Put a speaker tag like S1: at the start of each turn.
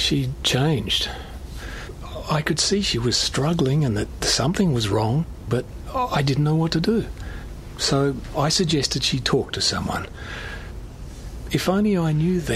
S1: She'd changed. I could see she was struggling and that something was wrong, but I didn't know what to do. So I suggested she talk to someone. If only I knew then